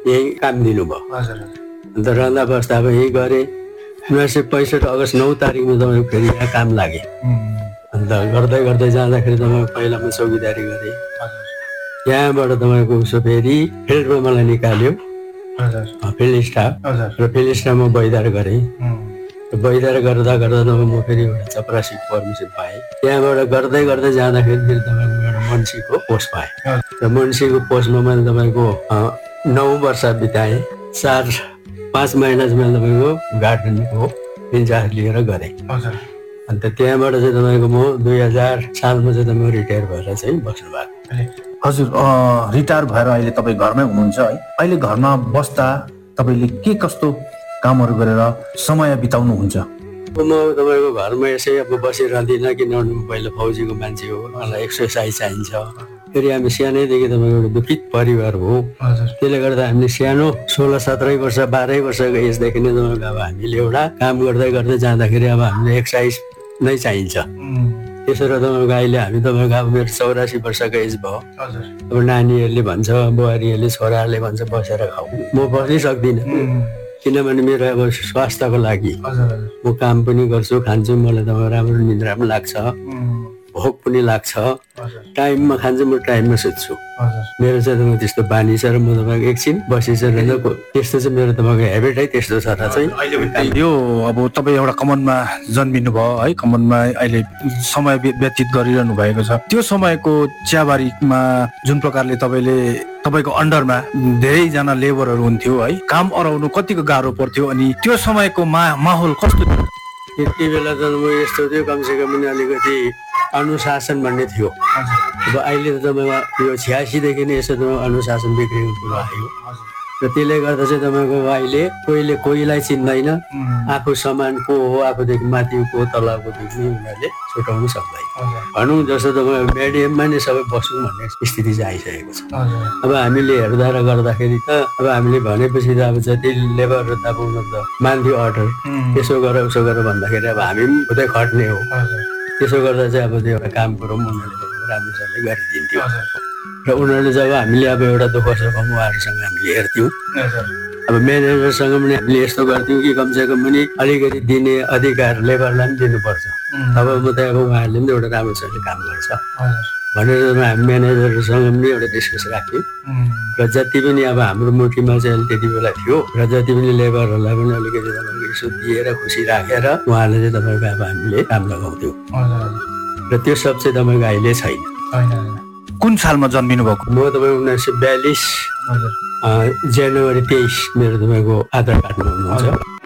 यही काम दिनुभयो। अन्त रहँदा बस्दा अब यही गरेँ। 1965 अगस्त 9 तारिकमा तपाईँको फेरि यहाँ काम लागेँ। अन्त गर्दै गर्दै जाँदाखेरि तपाईँको पहिला म चौकीदारी गरेँ। यहाँबाट तपाईँको उसो फेरि फिल्डमा मलाई निकाल्यो, फिल्ड स्टाफ। र फिल्ड स्टाफमा बैदार गरेँ। बैदार गर्दा गर्दा म फेरि एउटा चपरासीको पर्मिसन पाएँ। त्यहाँबाट गर्दै गर्दै जाँदाखेरि फेरि तपाईँको एउटा मुन्सीको पोस्ट पाएँ। र मुन्सीको पोस्टमा मैले तपाईँको 9 वर्ष बिताएँ। 4-5 महिना चाहिँ मैले तपाईँको गार्डनको इन्चार्ज लिएर गरेँ। अन्त त्यहाँबाट चाहिँ तपाईँको म 2000 सालमा चाहिँ तपाईँ रिटायर भएर चाहिँ बस्नु भएको। हजुर, रिटायर भएर अहिले तपाईँ घरमै हुनुहुन्छ है। अहिले घरमा बस्दा तपाईँले के कस्तो कामहरू गरेर समय बिताउनुहुन्छ? म तपाईँको घरमा यसै अब बसिरहँदिनँ, किनभने म पहिला फौजीको मान्छे हो, मलाई एक्सर्साइज चाहिन्छ। फेरि हामी सानैदेखि तपाईँको एउटा दुखित परिवार हो। त्यसले गर्दा हामीले सानो 16-17 वर्ष 12 वर्षको एजदेखि नै तपाईँको अब हामीले एउटा काम गर्दै गर्दै जाँदाखेरि अब हामीले एक्सर्साइज नै चाहिन्छ। त्यसो र तपाईँको अहिले हामी तपाईँको अब मेरो 84 वर्षको एज भयो। अब नानीहरूले भन्छ, बुहारीहरूले छोराहरूले भन्छ बसेर खाऊ, म बस्नै सक्दिनँ। किनभने मेरो अब स्वास्थ्यको लागि म काम पनि गर्छु, खान्छु, मलाई तपाईँ राम्रो निद्रा पनि लाग्छ, भोक पनि लाग्छ, टाइममा खान्छु, म टाइममा सुत्छु। मेरो चाहिँ तपाईँ त्यस्तो बानी छ र म तपाईँको एकछिन बसिसकेर त्यस्तो चाहिँ मेरो तपाईँको हेबिट है, त्यस्तो छ र चाहिँ यो अब तपाईँ एउटा कमानमा जन्मिनु भयो है, कमानमा अहिले समय व्यतीत गरिरहनु भएको छ। त्यो समयको चियाबारीमा जुन प्रकारले तपाईँको अन्डरमा धेरैजना लेबरहरू हुन्थ्यो है, काम अराउनु कतिको गाह्रो पर्थ्यो अनि त्यो समयको माहौल कस्तो थियो? त्यति बेला त म यस्तो थियो, कमसेकम पनि अलिकति अनुशासन भन्ने थियो। अब अहिले त तपाईँको यो 86देखि नै यसो तपाईँ अनुशासन बिग्रेको कुरो आयो र त्यसले गर्दा चाहिँ तपाईँको अहिले कोहीले कोहीलाई चिन्दैन, आफू समान को हो, आफूदेखि माथि को तलकोदेखि उनीहरूले छुटाउनु सक्दैन। भनौँ जस्तो तपाईँ मिडियममा नै सबै बस्नु भन्ने स्थिति चाहिँ आइसकेको छ। अब हामीले हेर्दा र गर्दाखेरि त अब हामीले भनेपछि त अब जति लेबर त अब त मान्थ्यो अर्डर, यसो गर उसो गर भन्दाखेरि अब हामी पनि खुदै खट्ने हो। त्यसो गर्दा चाहिँ अब त्यो एउटा काम कुरो पनि उनीहरूले राम्रोसँगले गरिदिन्थ्यो र उनीहरूले जब हामीले अब एउटा दुःख सुख उहाँहरूसँग हामीले हेर्थ्यौँ। अब म्यानेजरसँग पनि हामीले यस्तो गर्थ्यौँ कि कमसेकम पनि अलिकति दिने अधिकार लेबरलाई पनि दिनुपर्छ, तब मात्रै अब उहाँहरूले पनि एउटा राम्रोसँगले काम गर्छ भनेर हामी म्यानेजरसँग पनि एउटा डिस्कस राख्थ्यौँ। र जति पनि अब हाम्रो मुठीमा चाहिँ त्यति बेला थियो र जति पनि लेबरहरूलाई पनि अलिकति तपाईँको यसो दिएर खुसी राखेर उहाँहरूले चाहिँ तपाईँको अब हामीले काम लगाउँथ्यौँ र त्यो सब चाहिँ तपाईँको अहिले छैन। कुन सालमा जन्मिनु भएको? म तपाईँको 1942 जनवरी 23 मेरो तपाईँको आधार कार्डमा हुनुहुन्छ।